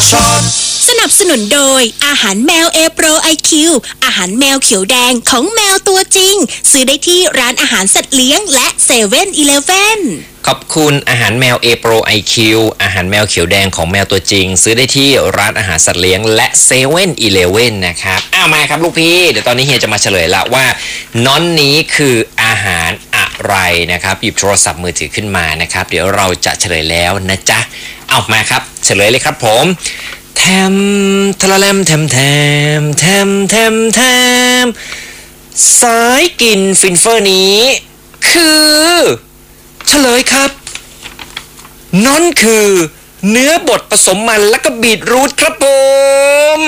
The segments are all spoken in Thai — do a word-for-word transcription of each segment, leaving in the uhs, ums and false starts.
ช็อตสนับสนุนโดยอาหารแมว A Pro ไอ คิว อาหารแมวเขียวแดงของแมวตัวจริงซื้อได้ที่ร้านอาหารสัตว์เลี้ยงและเซเว่นอีเลฟเว่นขอบคุณอาหารแมว A Pro ไอ คิว อาหารแมวเขียวแดงของแมวตัวจริงซื้อได้ที่ร้านอาหารสัตว์เลี้ยงและเซเว่นอีเลฟเว่นนะครับอ้าวมาครับลูกพี่เดี๋ยวตอนนี้เฮียจะมาเฉลยละว่าน้อนนี้คืออาหารอะไรนะครับหยิบโทรศัพท์มือถือขึ้นมานะครับเดี๋ยวเราจะเฉลยแล้วนะจ๊ะเอามาครับเฉลยเลยครับผมแทมทะละแลมแทมแทมแทมแทมแทมสายกินฟินเฟอร์นี้คือเฉลยครับนั่นคือเนื้อบดผสมมันและก็บีทรูทครับผม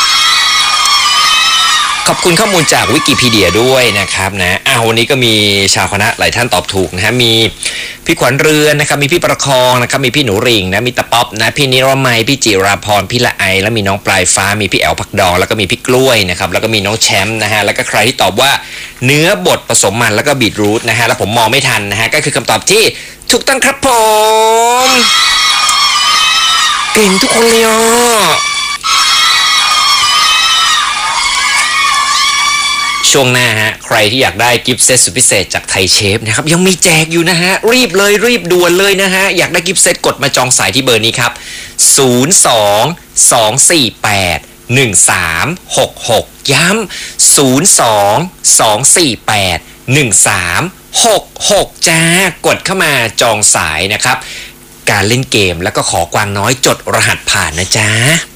ขอบคุณข้อมูลจากวิกิพีเดียด้วยนะครับนะอ้าววันนี้ก็มีชาวคณะหลายท่านตอบถูกนะฮะมีพี่ขวัญเรือนนะครับมีพี่ประคองนะครับมีพี่หนูริ่งนะมีตะป๊อบนะพี่นิรมัยพี่จิราพรพี่ละไอแล้วมีน้องปลายฟ้ามีพี่แอลพักดองแล้วก็มีพี่กล้วยนะครับแล้วก็มีน้องแชมป์นะฮะแล้วก็ใครที่ตอบว่าเนื้อบดผสมมันแล้วก็บีทรูทนะฮะแล้วผมมองไม่ทันนะฮะก็คือคำตอบที่ถูกต้องครับผมเก่งทุกคนเลยอ่ะช่วงหน้าฮะใครที่อยากได้กิฟต์เซตสุดพิเศษจากไทยเชฟนะครับยังมีแจกอยู่นะฮะรีบเลยรีบด่วนเลยนะฮะอยากได้กิฟต์เซตกดมาจองสายที่เบอร์นี้ครับศูนย์ สอง สอง สี่ แปด หนึ่ง สาม หก หกย้ำศูนย์ สอง สอง สี่ แปด หนึ่ง สาม หก หกจ้ากดเข้ามาจองสายนะครับการเล่นเกมแล้วก็ขอกวางน้อยจดรหัสผ่านนะจ๊ะ